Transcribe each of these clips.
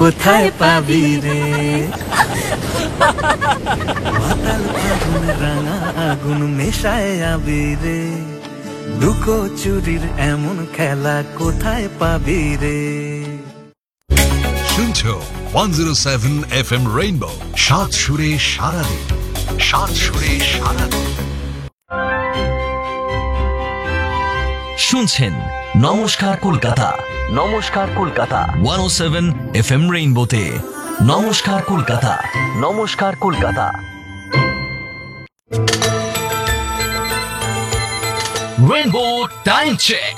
কোথায় পাবি রে মাতাল আগুন রাঙা আগুন মেশায় আবিরে লুকো চুরির এমন খেলা কোথায় পাবি রে শুনছো 107 FM রেইনবো সাত সুরে সারাদিন সাত সুরে সারাদিন শুনছেন নমস্কার কলকাতা 107 FM রেইনবোতে নমস্কার কলকাতা রেইনবো টাইম চেক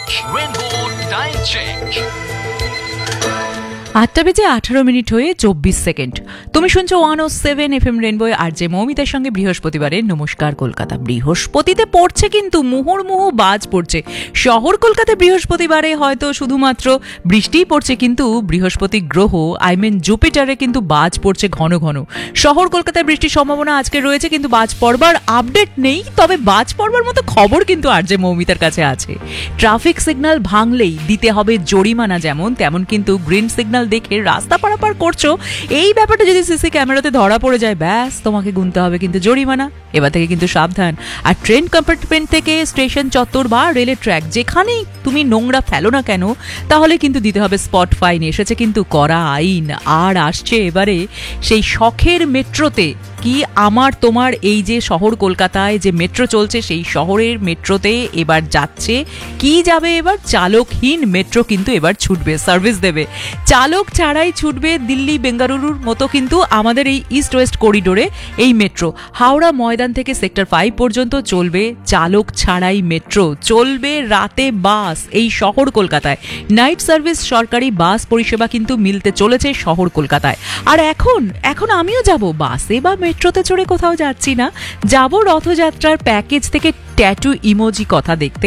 8:18 হয়ে 24 সেকেন্ড। তুমি শুনছো 107 FM রেইনবো আর যে মৌমিতার সঙ্গে বৃহস্পতিবারে নমস্কার কলকাতা। বৃহস্পতিতে পড়ছে কিন্তু মুহুর্মুহু বাজ পড়ছে। শহর কলকাতায় বৃহস্পতিবারে হয়তো শুধুমাত্র বৃষ্টিই পড়ছে, কিন্তু বৃহস্পতি গ্রহ জুপিটারে কিন্তু বাজ পড়ছে ঘন ঘন। শহর কলকাতায় বৃষ্টির সম্ভাবনা আজকে রয়েছে, কিন্তু বাজ পড়বার আপডেট নেই। তবে বাজ পড়বার মতো খবর কিন্তু আর যে মৌমিতার কাছে আছে। ট্রাফিক সিগন্যাল ভাঙলেই দিতে হবে জরিমানা, যেমন তেমন কিন্তু গ্রিন সিগন্যাল দেখে রাস্তা পারাপার করছো, এই ব্যাপারটা যদি সিসি ক্যামেরাতে ধরা পড়ে যায়, ব্যাস তোমাকে গুনতে হবে কিন্তু জরিমানা। এবার থেকে কিন্তু সাবধান। আর ট্রেন কম্পার্টমেন্ট থেকে স্টেশন চত্বর বা রেলের ট্র্যাক যেখানেই তুমি নোংরা ফেলো না কেন, তাহলে কিন্তু দিতে হবে স্পট ফাইন। এসেছে কিন্তু কড়া আইন। আর আসছে এবারে সেই শখের মেট্রোতে, কি আমার তোমার এই যে শহর কলকাতায় যে মেট্রো চলছে, সেই শহরের মেট্রোতে এবার যাচ্ছে কি যাবে এবার চালকহীন মেট্রো কিন্তু এবার ছুটবে, সার্ভিস দেবে। চালক ছাড়াই ছুটবে দিল্লি বেঙ্গালুরুর মতো কিন্তু আমাদের এই ইস্ট ওয়েস্ট করিডোরে এই মেট্রো। হাওড়া ময়দান থেকে সেক্টর 5 পর্যন্ত চলবে চালক ছাড়াই মেট্রো। চলবে রাতে বাস এই শহর কলকাতায়। নাইট সার্ভিস সরকারি বাস পরিষেবা কিন্তু মিলতে চলেছে শহর কলকাতায়। আর এখন আমিও যাব বাসে বা মেট্রোতে চড়ে, কোথাও যাচ্ছি না, যাব রথযাত্রার প্যাকেজ থেকে ট্যাটু ইমোজি কথা দেখতে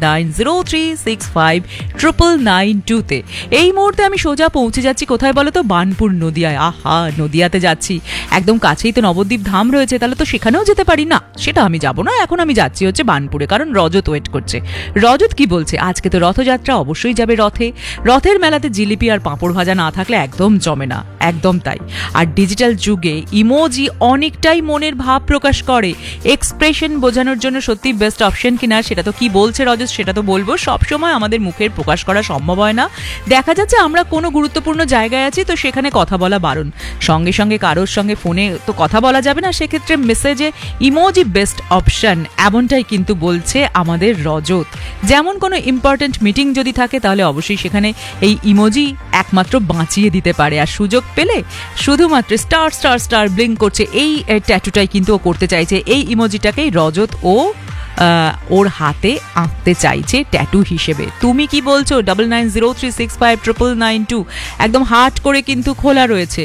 9903659992 এই মুহূর্তে আমি সোজা পৌঁছে যাচ্ছি কোথায় বলো তো? বার্নপুর, নদিয়ায়। আহা, নদিয়াতে যাচ্ছি, একদম কাছেই তো নবদ্বীপ ধাম রয়েছে, তাহলে তো সেখানেও যেতে পারি। না, সেটা আমি যাব না, এখন আমি যাচ্ছি হচ্ছে বার্নপুরে, কারণ রজত ওয়েট করছে। রজত কি বলছে? আজকে তো রথযাত্রা, অবশ্যই যাবে রথের মেলাতে জিলিপি আর পাঁপড় ভাজা না থাকলে একদম জমে না, একদম তাই। আর ডিজিটাল যুগে ইমোজি অনেকটাই মনের ভাব প্রকাশ করে, এক্সপ্রেশন বোঝানোর জন্য সত্যি বেস্ট অপশন কিনা সেটা তো কি বলছে রজত, সেটা তো বলবো। সবসময় আমাদের মুখের প্রকাশ করা সম্ভব হয় না। দেখা যাচ্ছে আমরা কোনো গুরুত্বপূর্ণ জায়গায় আছি, তো সেখানে কথা বলা বারণ। সঙ্গে সঙ্গে কারোর সঙ্গে ফোনে তো কথা বলা যাবে না, সেক্ষেত্রে মেসেজে ইমোজি বেস্ট অপশন, এমনটাই কিন্তু বলছে আমাদের রজত। যেমন কোনো ইম্পর্টেন্ট মিটিং যদি থাকে, তাহলে অবশ্যই সেখানে এই ইমোজি একমাত্র বাঁচিয়ে দিতে পারে। আর সুযোগ পেলে শুধুমাত্র স্টার স্টার স্টার ব্লিঙ্ক করছে এই ট্যাটুটাই কিন্তু ও করতে চাইছে। এই ইমোজিটাকেই রজত ওর হাতে আঁকতে চাইছে ট্যাটু হিসেবে। তুমি কি বলছো? 9903659992 একদম হার্ট করে কিন্তু খোলা রয়েছে।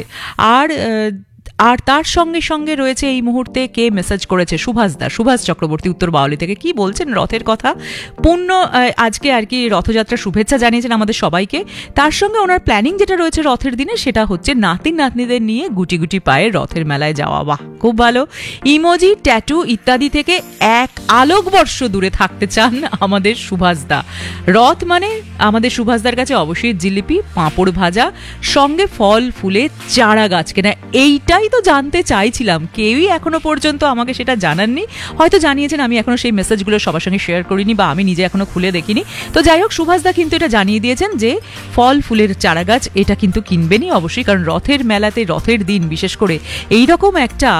আর তার সঙ্গে সঙ্গে রয়েছে এই মুহূর্তে কে মেসেজ করেছে? সুভাষ চক্রবর্তী উত্তর বাওয়ালি থেকে। কি বলছেন রথের কথা? পূর্ণ আজকে আর কি রথযাত্রা শুভেচ্ছা জানিয়েছেন আমাদের সবাইকে। তার সঙ্গে ওনার প্ল্যানিং যেটা রয়েছে রথের দিনে, সেটা হচ্ছে নাতনিদের নিয়ে গুটি গুটি পায়ে রথের মেলায় যাওয়া। বাহ, খুব ভালো। ইমোজি, ট্যাটু ইত্যাদি থেকে এক আলোকবর্ষ দূরে থাকতে চান আমাদের সুভাষদা। রথ মানে আমাদের সুভাষদার কাছে অবশ্যই জিলিপি, পাঁপড় ভাজা, সঙ্গে ফল ফুলের চারা গাছ কেনা। এইটাই তো জানতে চাইছিলাম, কেউই এখনো পর্যন্ত আমাকে সেটা জানাননি। হয়তো জানিয়েছেন, আমি এখনো সেই মেসেজগুলো সবার সঙ্গে শেয়ার করিনি, বা আমি নিজে এখনো খুলে দেখিনি। তো যাই হোক, সুভাষদা কিন্তু এটা জানিয়ে দিয়েছেন যে ফল ফুলের চারা গাছ এটা কিন্তু কিনবেনই অবশ্যই, কারণ রথের মেলাতে, রথের দিন বিশেষ করে এইরকম একটা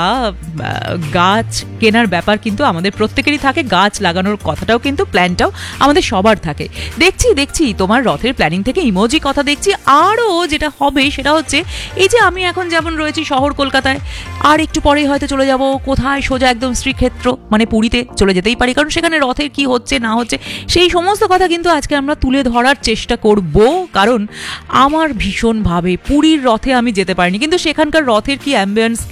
গাছ কেনার ব্যাপার কিন্তু আমাদের প্রত্যেকেরই থাকে। গাছ লাগানোর কথাটাও কিন্তু, প্ল্যানটাও আমাদের সবার থাকে। দেখছি তোমার রথের প্ল্যানিং থেকে ইমোজি কথা দেখছি। আরও যেটা হবে সেটা হচ্ছে, এই যে আমি এখন যেমন রয়েছি শহর কলকাতায়, আর একটু পরেই হয়তো চলে যাব কোথায়, সোজা একদম শ্রীক্ষেত্র মানে পুরীতে চলে যেতেই পারি, কারণ সেখানে রথের কি হচ্ছে না হচ্ছে সেই সমস্ত কথা কিন্তু আজকে আমরা তুলে ধরার চেষ্টা করব। কারণ আমার ভীষণভাবে পুরীর রথে আমি যেতে পারিনি, কিন্তু সেখানকার রথের কি অ্যাম্বিয়েন্স,